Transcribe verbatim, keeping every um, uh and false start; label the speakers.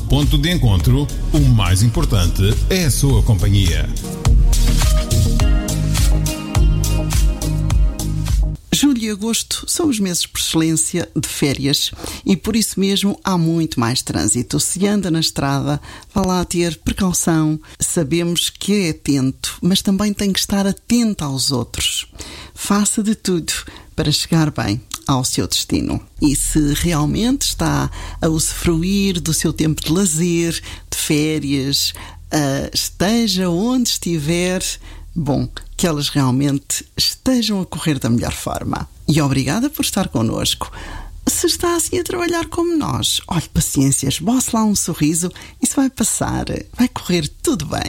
Speaker 1: ponto de encontro, o mais importante é a sua companhia.
Speaker 2: Julho e agosto são os meses por excelência de férias e por isso mesmo há muito mais trânsito. Se anda na estrada, vá lá ter precaução. Sabemos que é atento, mas também tem que estar atento aos outros. Faça de tudo para chegar bem ao seu destino. E se realmente está a usufruir do seu tempo de lazer, de férias, uh, esteja onde estiver, bom, que elas realmente estejam a correr da melhor forma. E obrigada por estar connosco. Se está assim a trabalhar como nós, olhe, paciência, esboce lá um sorriso, isso vai passar, vai correr tudo bem.